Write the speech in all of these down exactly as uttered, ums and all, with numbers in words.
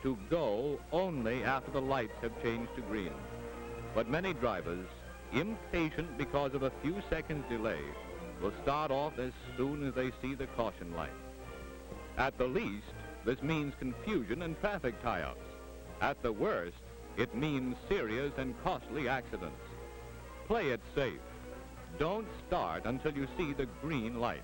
to go only after the lights have changed to green. But many drivers, impatient because of a few seconds delay, will start off as soon as they see the caution light. At the least, this means confusion and traffic tie-ups. At the worst, it means serious and costly accidents. Play it safe. Don't start until you see the green light.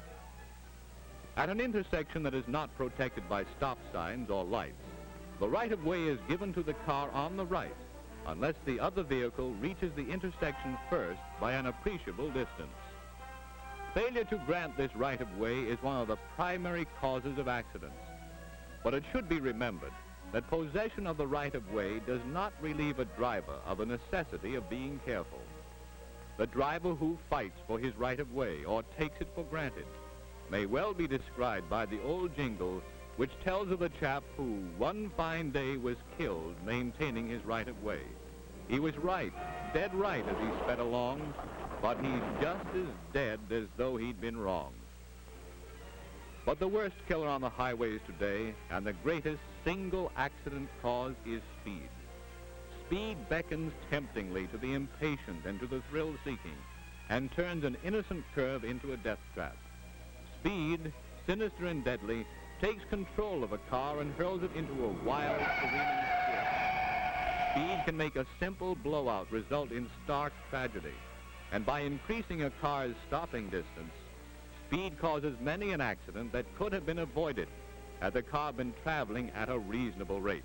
At an intersection that is not protected by stop signs or lights, the right-of-way is given to the car on the right, unless the other vehicle reaches the intersection first by an appreciable distance. Failure to grant this right-of-way is one of the primary causes of accidents. But it should be remembered that possession of the right-of-way does not relieve a driver of the necessity of being careful. The driver who fights for his right-of-way or takes it for granted may well be described by the old jingle which tells of a chap who one fine day was killed maintaining his right-of-way. He was right, dead right as he sped along, but he's just as dead as though he'd been wrong. But the worst killer on the highways today, and the greatest single accident cause, is speed. Speed beckons temptingly to the impatient and to the thrill-seeking, and turns an innocent curve into a death trap. Speed, sinister and deadly, takes control of a car and hurls it into a wild, careening spin. Speed can make a simple blowout result in stark tragedy, and by increasing a car's stopping distance, speed causes many an accident that could have been avoided had the car been traveling at a reasonable rate.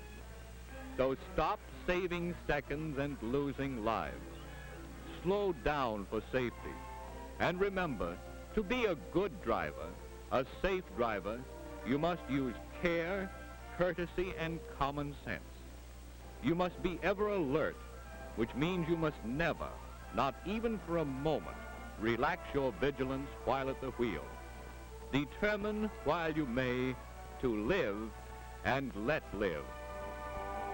So stop saving seconds and losing lives. Slow down for safety. And remember, to be a good driver, a safe driver, you must use care, courtesy, and common sense. You must be ever alert, which means you must never, not even for a moment, relax your vigilance while at the wheel. Determine while you may to live and let live.